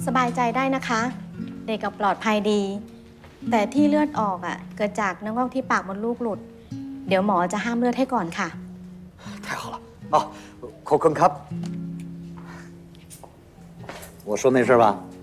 สบายใจได้นะคะ เด็กกับปลอดภัยดี แต่ที่เลือดออกเกิดจากเนื้องอกที่ปากมดลูกหลุด เดี๋ยวหมอจะห้ามเลือดให้ก่อนค่ะ太好了哦，ขอบคุณครับ我说没事吧